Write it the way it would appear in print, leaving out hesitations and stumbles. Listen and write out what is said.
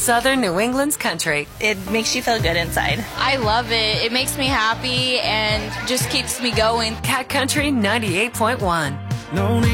Southern New England's country. It makes you feel good inside. I love it. It makes me happy and just keeps me going. Cat Country 98.1. No need